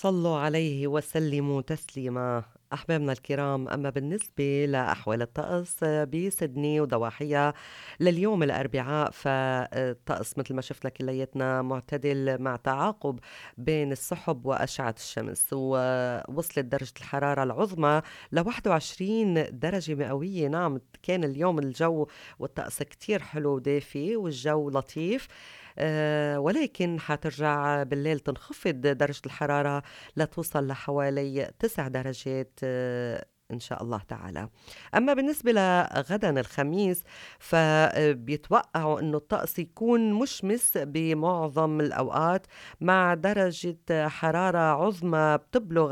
صلوا عليه وسلموا تسليما. أحبابنا الكرام، أما بالنسبة لأحوال الطقس بسدني وضواحيها لليوم الأربعاء، فالطقس مثل ما شفنا كلياتنا معتدل مع تعاقب بين السحب وأشعة الشمس، ووصلت درجة الحرارة العظمى ل 21 درجة مئوية. نعم، كان اليوم الجو والطقس كتير حلو ودافي والجو لطيف. ولكن حترجع بالليل تنخفض درجة الحرارة لتوصل لحوالي 9 درجات إن شاء الله تعالى. أما بالنسبة لغدا الخميس، فبيتوقعوا أنه الطقس يكون مشمس بمعظم الأوقات، مع درجة حرارة عظمى بتبلغ